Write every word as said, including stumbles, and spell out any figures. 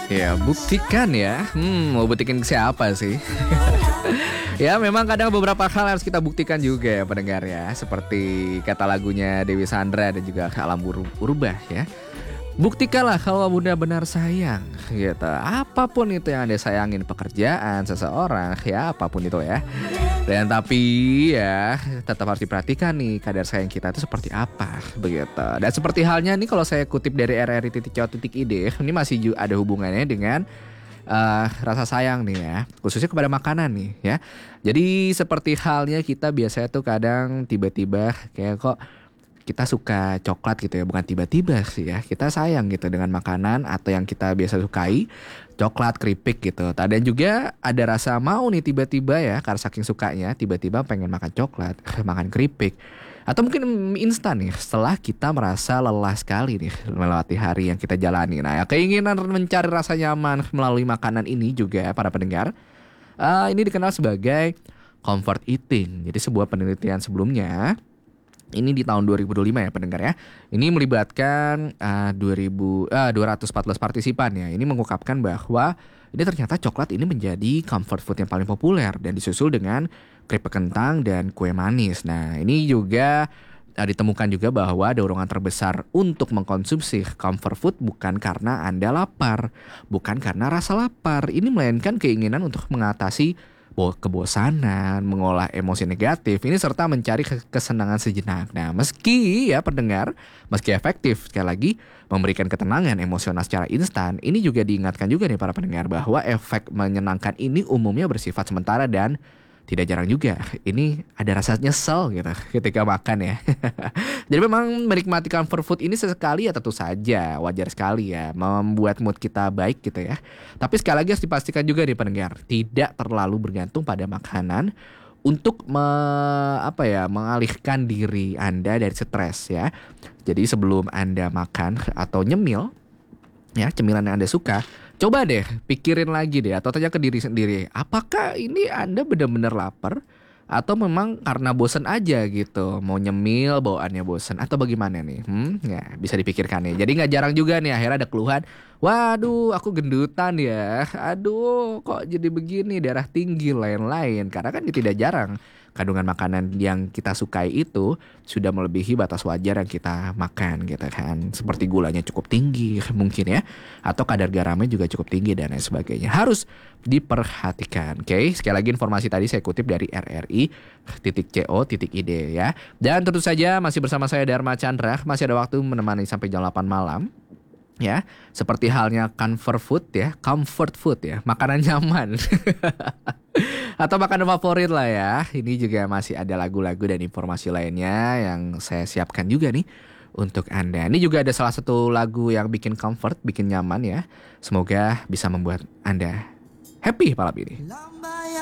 Ya, buktikan ya. Hmm, mau buktikan ke siapa sih? Ya, memang kadang beberapa hal harus kita buktikan juga ya pendengar ya. Seperti kata lagunya Dewi Sandra dan juga Alam Ur- Urubah ya. Buktikanlah kalau benar-benar sayang gitu. Apapun itu yang Anda sayangin, pekerjaan, seseorang, ya apapun itu ya. Dan tapi ya tetap harus diperhatikan nih kadar sayang kita itu seperti apa begitu. Dan seperti halnya nih kalau saya kutip dari r r i titik co titik i d, ini masih ju- ada hubungannya dengan eh, rasa sayang nih ya, khususnya kepada makanan nih ya. Jadi seperti halnya kita biasanya tuh kadang tiba-tiba kayak kok kita suka coklat gitu ya, bukan tiba-tiba sih ya, kita sayang gitu dengan makanan atau yang kita biasa sukai, coklat, keripik gitu. Dan juga ada rasa mau nih tiba-tiba ya, karena saking sukanya tiba-tiba pengen makan coklat, makan keripik. Atau mungkin mie instan nih setelah kita merasa lelah sekali nih melewati hari yang kita jalani. Nah, ya, keinginan mencari rasa nyaman melalui makanan ini juga para pendengar, eh, ini dikenal sebagai comfort eating. Jadi sebuah penelitian sebelumnya ini di tahun dua ribu dua puluh lima ya pendengar ya. Ini melibatkan uh, dua ribu, uh, dua ratus empat belas partisipan ya. Ini mengungkapkan bahwa ini ternyata coklat ini menjadi comfort food yang paling populer dan disusul dengan keripik kentang dan kue manis. Nah, ini juga uh, ditemukan juga bahwa dorongan terbesar untuk mengkonsumsi comfort food bukan karena Anda lapar, bukan karena rasa lapar. Ini melainkan keinginan untuk mengatasi bo- kebosanan, mengolah emosi negatif ini serta mencari ke- kesenangan sejenak. Nah, meski ya pendengar, meski efektif sekali lagi memberikan ketenangan emosional secara instan, ini juga diingatkan juga nih para pendengar bahwa efek menyenangkan ini umumnya bersifat sementara dan tidak jarang juga ini ada rasa nyesel gitu ketika makan ya. Jadi memang menikmati comfort food ini sesekali ya tentu saja wajar sekali ya membuat mood kita baik gitu ya. Tapi sekali lagi harus dipastikan juga nih pendengar, tidak terlalu bergantung pada makanan untuk me, apa ya mengalihkan diri Anda dari stres ya. Jadi sebelum Anda makan atau nyemil ya cemilan yang Anda suka, coba deh pikirin lagi deh atau tanya ke diri sendiri, apakah ini Anda benar-benar lapar atau memang karena bosen aja gitu, mau nyemil bawaannya bosen atau bagaimana nih? Hmm, ya bisa dipikirkan nih. Jadi nggak jarang juga nih akhirnya ada keluhan, waduh aku gendutan ya, aduh kok jadi begini darah tinggi lain-lain. Karena kan tidak jarang kandungan makanan yang kita sukai itu sudah melebihi batas wajar yang kita makan gitu kan. Seperti gulanya cukup tinggi mungkin ya, atau kadar garamnya juga cukup tinggi dan lain sebagainya. Harus diperhatikan. Oke, sekali lagi informasi tadi saya kutip dari r r i titik co titik i d ya. Dan tentu saja masih bersama saya Dharma Chandra, masih ada waktu menemani sampai jam delapan malam. Ya, seperti halnya comfort food ya, comfort food ya, makanan nyaman. Atau makanan favorit lah ya. Ini juga masih ada lagu-lagu dan informasi lainnya yang saya siapkan juga nih untuk Anda. Ini juga ada salah satu lagu yang bikin comfort, bikin nyaman ya. Semoga bisa membuat Anda happy malam ini.